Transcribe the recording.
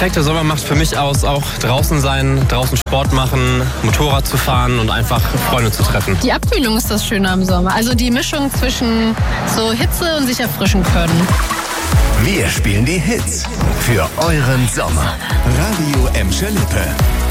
perfekte Sommer macht für mich aus, auch draußen sein, draußen Sport machen, Motorrad zu fahren und einfach Freunde zu treffen. Die Abkühlung ist das Schöne am Sommer. Also die Mischung zwischen so Hitze und sich erfrischen können. Wir spielen die Hits für euren Sommer. Radio Emscher Lippe.